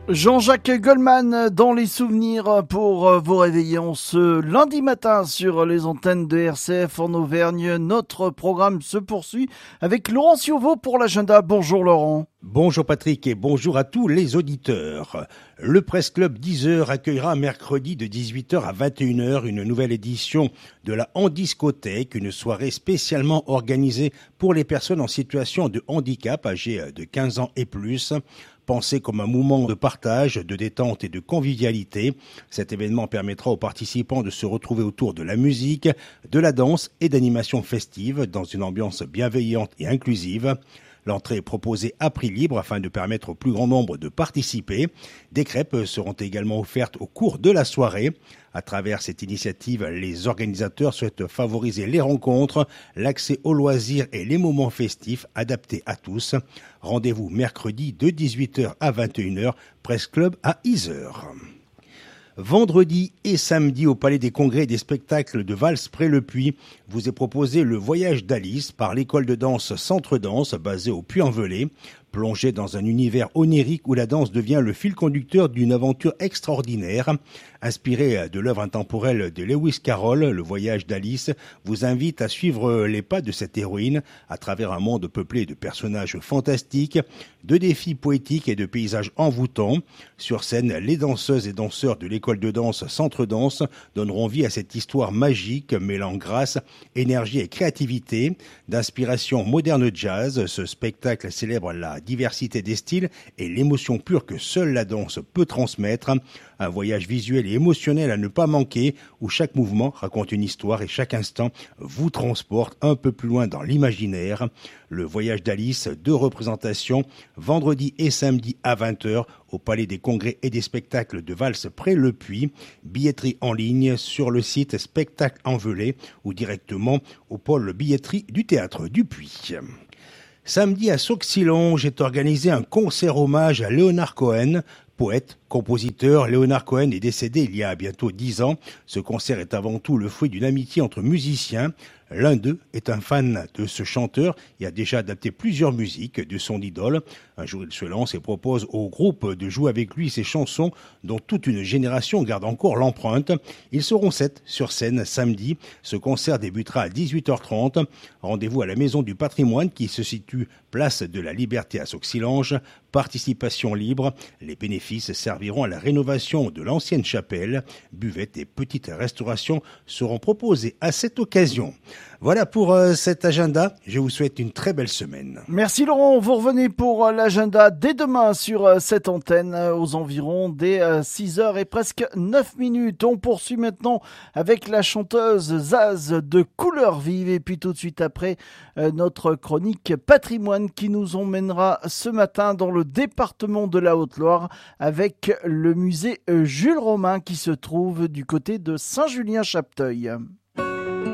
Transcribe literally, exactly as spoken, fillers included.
Jean-Jacques Goldman dans les souvenirs pour vous réveiller en ce lundi matin sur les antennes de R C F en Auvergne. Notre programme se poursuit avec Laurent Ciovo pour l'agenda. Bonjour Laurent. Bonjour Patrick et bonjour à tous les auditeurs. Le Presse Club dix heures accueillera mercredi de dix-huit heures à vingt et une heures une nouvelle édition de la Handiscothèque, une soirée spécialement organisée pour les personnes en situation de handicap âgées de quinze ans et plus. Pensé comme un moment de partage, de détente et de convivialité, cet événement permettra aux participants de se retrouver autour de la musique, de la danse et d'animations festives dans une ambiance bienveillante et inclusive. L'entrée est proposée à prix libre afin de permettre au plus grand nombre de participer. Des crêpes seront également offertes au cours de la soirée. À travers cette initiative, les organisateurs souhaitent favoriser les rencontres, l'accès aux loisirs et les moments festifs adaptés à tous. Rendez-vous mercredi de dix-huit heures à vingt et une heures, Presse Club à Yzeure. Vendredi et samedi au Palais des Congrès et des Spectacles de Vals-près-le-Puy vous est proposé le Voyage d'Alice par l'école de danse Centre Danse basée au Puy-en-Velay. Plongé dans un univers onirique où la danse devient le fil conducteur d'une aventure extraordinaire. Inspiré de l'œuvre intemporelle de Lewis Carroll, le Voyage d'Alice vous invite à suivre les pas de cette héroïne à travers un monde peuplé de personnages fantastiques, de défis poétiques et de paysages envoûtants. Sur scène, les danseuses et danseurs de l'école de danse Centre Danse donneront vie à cette histoire magique mêlant grâce, énergie et créativité. D'inspiration moderne jazz, ce spectacle célèbre la diversité des styles et l'émotion pure que seule la danse peut transmettre. Un voyage visuel et émotionnel à ne pas manquer où chaque mouvement raconte une histoire et chaque instant vous transporte un peu plus loin dans l'imaginaire. Le Voyage d'Alice, deux représentations, vendredi et samedi à vingt heures au Palais des Congrès et des Spectacles de Vals-près-le-Puy. Billetterie en ligne sur le site Spectacle en Velay ou directement au pôle billetterie du Théâtre du Puy. Samedi à Sauxilonges est organisé un concert hommage à Leonard Cohen. Poète, compositeur, Leonard Cohen est décédé il y a bientôt dix ans. Ce concert est avant tout le fruit d'une amitié entre musiciens. L'un d'eux est un fan de ce chanteur et a déjà adapté plusieurs musiques de son idole. Un jour, il se lance et propose au groupe de jouer avec lui ses chansons dont toute une génération garde encore l'empreinte. Ils seront sept sur scène samedi. Ce concert débutera à dix-huit heures trente. Rendez-vous à la Maison du Patrimoine qui se situe place de la Liberté à Sauxilonges. Participation libre. Les bénéfices serviront à la rénovation de l'ancienne chapelle. Buvettes et petites restaurations seront proposées à cette occasion. Voilà pour euh, cet agenda. Je vous souhaite une très belle semaine. Merci Laurent. Vous revenez pour euh, l'agenda dès demain sur euh, cette antenne euh, aux environs des euh, six heures et presque neuf minutes. On poursuit maintenant avec la chanteuse Zaz de Couleurs Vives et puis tout de suite après euh, notre chronique patrimoine qui nous emmènera ce matin dans le département de la Haute-Loire avec le musée euh, Jules Romain qui se trouve du côté de Saint-Julien-Chapteuil.